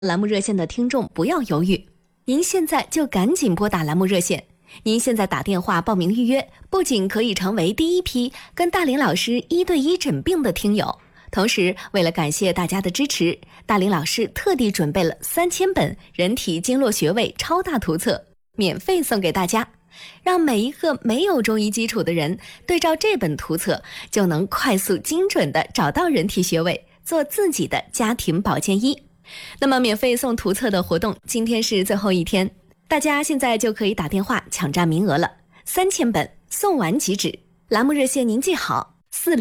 栏目热线的听众不要犹豫，您现在就赶紧拨打栏目热线。您现在打电话报名预约，不仅可以成为第一批跟大林老师1对1诊病的听友，同时为了感谢大家的支持，大林老师特地准备了3000本人体经络穴位超大图册，免费送给大家，让每一个没有中医基础的人对照这本图册，就能快速精准地找到人体穴位，做自己的家庭保健医。那么免费送图册的活动今天是最后一天，大家现在就可以打电话抢占名额了，3000本送完即止。栏目热线您记好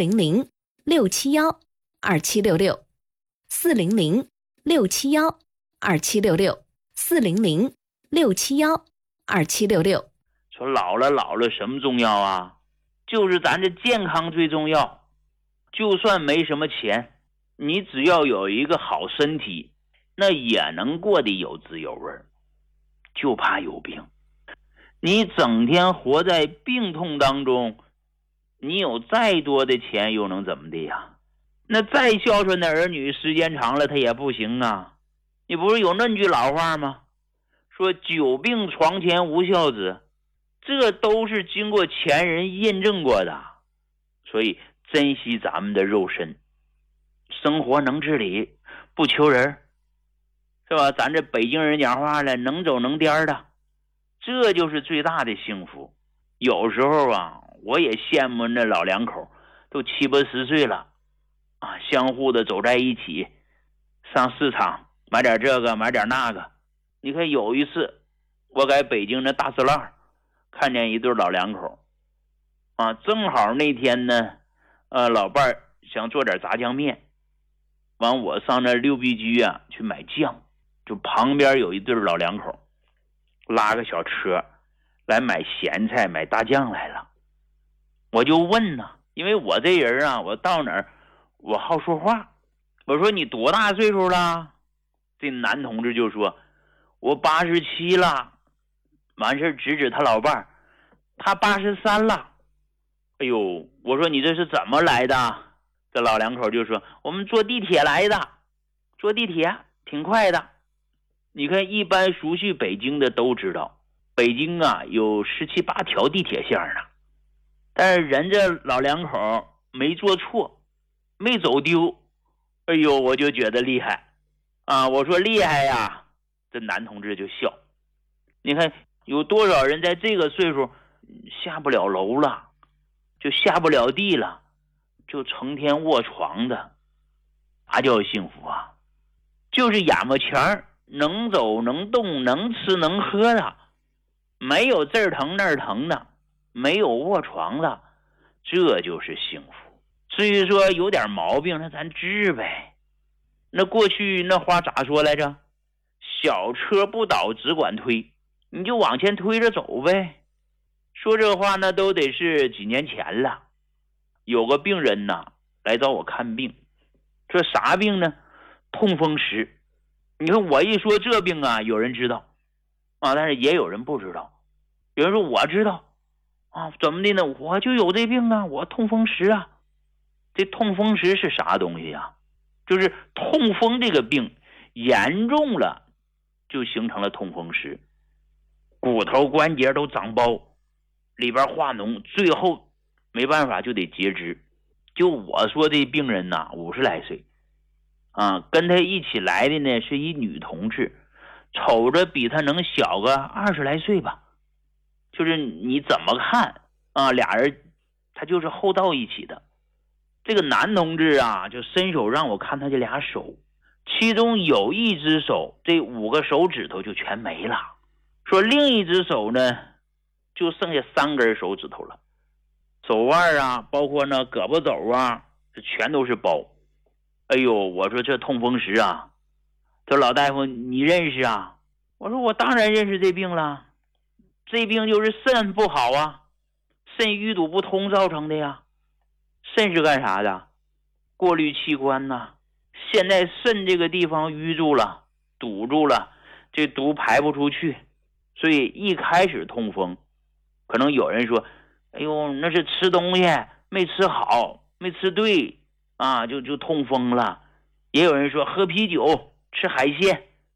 ，400-671-2766，400-671-2766，400-671-2766。 说老了什么重要啊？就是咱这健康最重要。就算没什么钱，你只要有一个好身体，那也能过得有滋有味。就怕有病，你整天活在病痛当中，你有再多的钱又能怎么的呀？那再孝顺的儿女，时间长了他也不行啊。你不是有那句老话吗？说久病床前无孝子，这都是经过前人验证过的。所以珍惜咱们的肉身，生活能自理，不求人，是吧？咱这北京人讲话了，能走能颠的，这就是最大的幸福。有时候啊，我也羡慕那老两口，都70、80岁了啊，相互的走在一起，上市场买点这个买点那个。你看有一次我在北京的大石栏看见一对老两口啊，正好那天呢老伴儿想做点炸酱面，完我上那六必居啊去买酱，就旁边有一对老两口拉个小车来买咸菜买大酱来了。我就问呢，因为我这人啊，我到哪儿我好说话，我说你多大岁数了？这男同志就说我87了。完事指指他老伴儿，他83了。哎呦，我说你这是怎么来的？这老两口就说我们坐地铁来的，坐地铁挺快的。你看一般熟悉北京的都知道，北京啊有17、8条地铁线呢，但是人这老两口没坐错，没走丢。哎呦，我就觉得厉害啊！我说厉害呀，这男同志就笑。你看有多少人在这个岁数下不了楼了，就下不了地了，就成天卧床的，啥叫幸福啊？就是眼巴前能走能动能吃能喝的，没有这儿疼那儿疼的，没有卧床的，这就是幸福。至于说有点毛病，那咱治呗。那过去那话咋说来着？小车不倒只管推，你就往前推着走呗。说这话那都得是几年前了。有个病人呐来找我看病，这啥病呢？痛风石。你看我一说这病啊，有人知道啊，但是也有人不知道。有人说我知道啊，怎么的呢？我就有这病啊，我痛风石啊。这痛风石是啥东西啊？就是痛风这个病严重了，就形成了痛风石，骨头关节都长包，里边化脓，最后没办法就得截肢。就我说这病人呐，50来岁啊，跟他一起来的呢是一女同志，瞅着比他能小个20来岁吧。就是你怎么看啊，俩人他就是厚道一起的。这个男同志啊，就伸手让我看他这俩手，其中有一只手这5个手指头就全没了，说另一只手呢就剩下3根手指头了，手腕啊包括那胳膊肘啊这全都是包。哎呦，我说这痛风石啊，这老大夫你认识啊？我说我当然认识这病了，这病就是肾不好啊，肾淤堵不通造成的呀。肾是干啥的？过滤器官呐。现在肾这个地方淤住了，堵住了，这毒排不出去，所以一开始痛风，可能有人说，哎呦，那是吃东西没吃好，没吃对啊，就痛风了。也有人说喝啤酒吃海鲜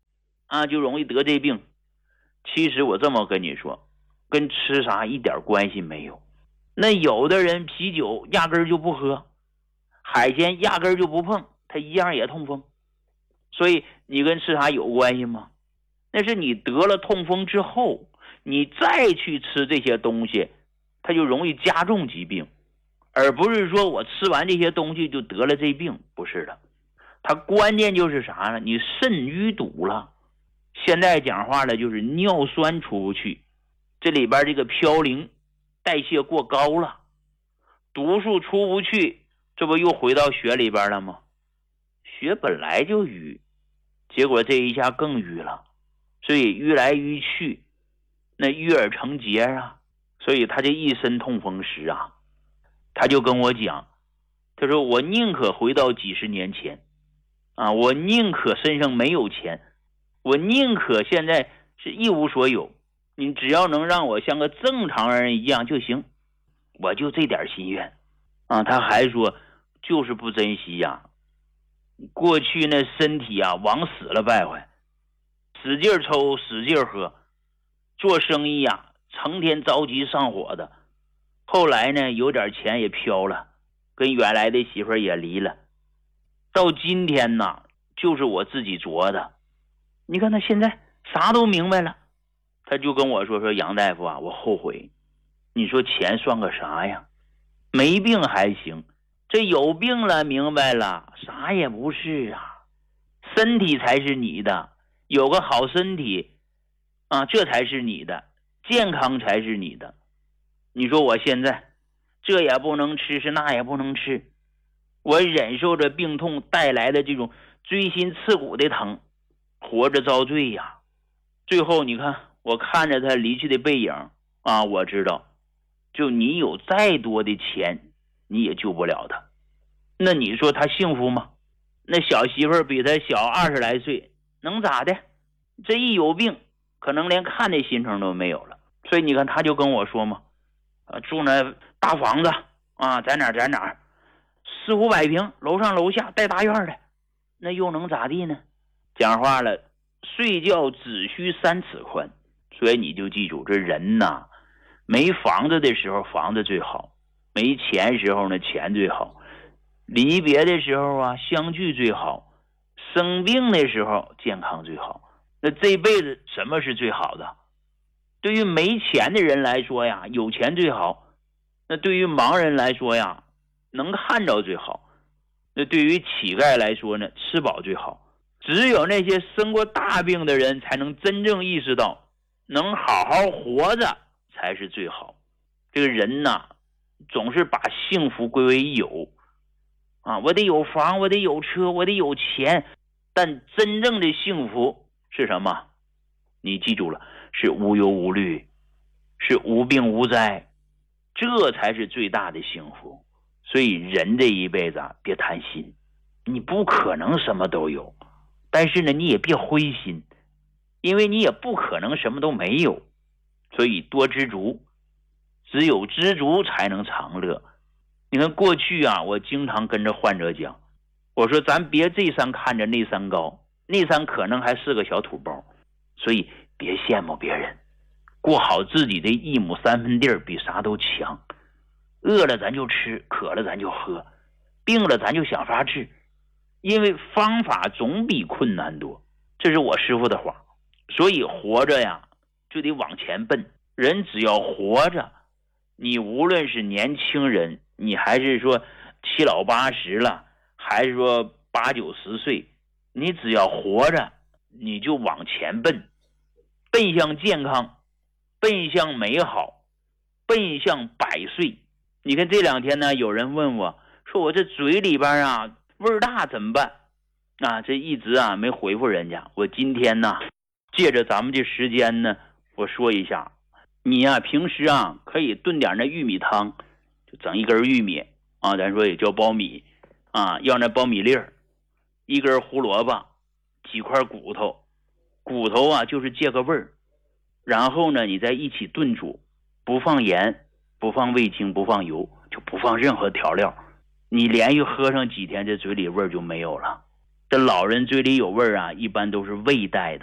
就容易得这病。其实我这么跟你说，跟吃啥一点关系没有。那有的人啤酒压根儿就不喝，海鲜压根儿就不碰，他一样也痛风。所以你跟吃啥有关系吗？那是你得了痛风之后，你再去吃这些东西，它就容易加重疾病，而不是说我吃完这些东西就得了这病，不是的。它关键就是啥呢？你肾淤堵了，现在讲话了就是尿酸出不去，这里边这个嘌呤代谢过高了，毒素出不去，这不又回到血里边了吗？血本来就淤，结果这一下更淤了，所以淤来淤去，那淤而成结啊。所以他这一身痛风时啊，他就跟我讲，他说我宁可回到几十年前我宁可身上没有钱，我宁可现在是一无所有，你只要能让我像个正常人一样就行，我就这点心愿他还说就是不珍惜过去那身体往死了败坏，使劲抽使劲喝，做生意成天着急上火的，后来呢有点钱也飘了，跟原来的媳妇儿也离了，到今天就是我自己琢的。你看他现在啥都明白了，他就跟我说杨大夫我后悔。你说钱算个啥呀？没病还行，这有病了明白了，啥也不是身体才是你的，有个好身体这才是你的，健康才是你的。你说我现在这也不能吃，是那也不能吃，我忍受着病痛带来的这种锥心刺骨的疼，活着遭罪最后你看我看着他离去的背影我知道就你有再多的钱你也救不了他。那你说他幸福吗？那小媳妇儿比他小20来岁，能咋的？这一有病可能连看的心情都没有了。所以你看他就跟我说嘛，住那大房子在哪儿400-500平，楼上楼下带大院的，那又能咋地呢？讲话了，睡觉只需3尺宽。所以你就记住，这人没房子的时候房子最好，没钱时候呢钱最好，离别的时候相聚最好，生病的时候健康最好。那这辈子什么是最好的？对于没钱的人来说有钱最好，那对于盲人来说能看着最好，那对于乞丐来说呢吃饱最好。只有那些生过大病的人才能真正意识到，能好好活着才是最好。这个人总是把幸福归为有我得有房，我得有车，我得有钱，但真正的幸福是什么？你记住了，是无忧无虑，是无病无灾，这才是最大的幸福。所以人这一辈子别贪心，你不可能什么都有，但是呢你也别灰心，因为你也不可能什么都没有。所以多知足，只有知足才能长乐。你看过去我经常跟着患者讲，我说咱别这山看着那山高，那山可能还是个小土包，所以别羡慕别人，过好自己的1亩3分地比啥都强。饿了咱就吃，渴了咱就喝，病了咱就想法治，因为方法总比困难多，这是我师父的话。所以活着就得往前奔，人只要活着，你无论是年轻人，你还是说7老80了，还是说8、90岁，你只要活着，你就往前奔，奔向健康，奔向美好，奔向100岁。你看这2天呢，有人问我说我这嘴里边味儿大怎么办这一直没回复人家。我今天呢借着咱们这时间呢，我说一下，你平时可以炖点那玉米汤，就整一根玉米咱说也叫苞米要那苞米粒儿，1根胡萝卜，几块骨头就是借个味儿，然后呢你再一起炖煮，不放盐，不放味精，不放油，就不放任何调料，你连续喝上几天，这嘴里味儿就没有了。这老人嘴里有味儿一般都是胃带的。